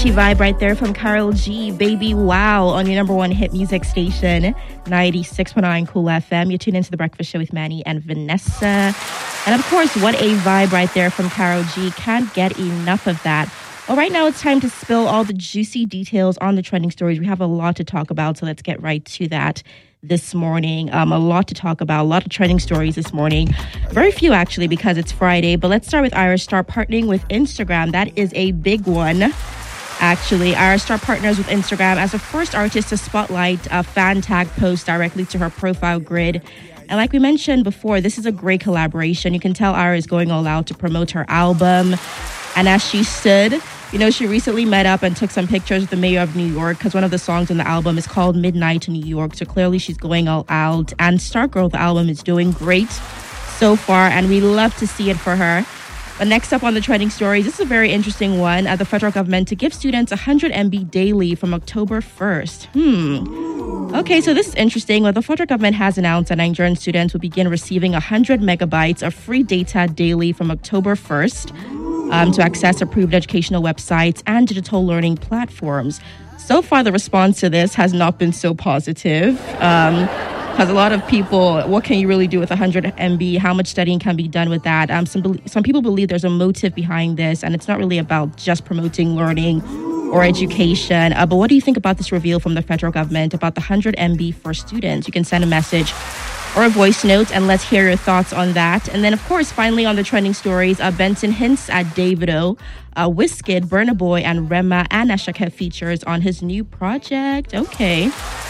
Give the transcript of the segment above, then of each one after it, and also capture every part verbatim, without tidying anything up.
catchy vibe right there from Karol G, Baby Wow, on your number one hit music station, ninety-six point nine Cool F M. You're tuned into The Breakfast Show with Manny and Vanessa. And of course, what a vibe right there from Karol G. Can't get enough of that. Well, right now it's time to spill all the juicy details on the trending stories. We have a lot to talk about, so let's get right to that this morning. Um, a lot to talk about, a lot of trending stories this morning. Very few, actually, because it's Friday. But let's start with Ayra Starr partnering with Instagram. That is a big one, actually. Ayra Starr partners with Instagram as the first artist to spotlight a fan tag post directly to her profile grid. And like we mentioned before, this is a great collaboration. You can tell Ayra is going all out to promote her album. And as she stood, you know, she recently met up and took some pictures with the mayor of New York because one of the songs on the album is called Midnight in New York. So clearly she's going all out. And Stargirl, the album, is doing great so far. And we love to see it for her. But next up on the trending stories, this is a very interesting one. Uh, the federal government to give students one hundred megabytes daily from October first. Hmm. Okay, so this is interesting. Well, the federal government has announced that Nigerian students will begin receiving one hundred megabytes of free data daily from October first. Um, to access approved educational websites and digital learning platforms. So far, the response to this has not been so positive. Um, because a lot of people, what can you really do with one hundred megabytes? How much studying can be done with that? Um, some, some people believe there's a motive behind this, and it's not really about just promoting learning or education. Uh, but what do you think about this reveal from the federal government about the one hundred megabytes for students? You can send a message or a voice note, and let's hear your thoughts on that. And then, of course, finally on the trending stories, uh, Benson hints at Davido, uh, Wizkid, Burna Boy, and Rema and Asake features on his new project. Okay.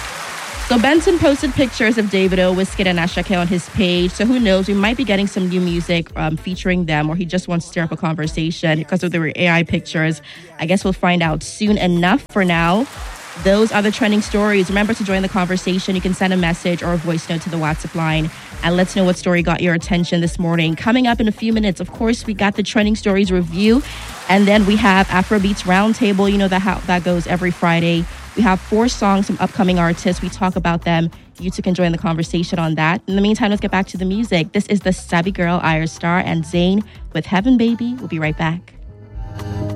So Benson posted pictures of Davido, Wizkid, and Asake on his page. So who knows, we might be getting some new music um, featuring them, or he just wants to stir up a conversation because of the A I pictures. I guess we'll find out soon enough. For now, those are the trending stories. Remember to join the conversation. You can send a message or a voice note to the WhatsApp line and let's know what story got your attention this morning. Coming up in a few minutes, of course, we got the trending stories review, and then we have Afrobeats Roundtable. You know that how that goes every Friday. We have four songs from upcoming artists. We talk about them. You too can join the conversation on that. In the meantime, let's get back to the music. This is the Savvy Girl, Ayra Starr, and Zayn with Heaven Baby. We'll be right back.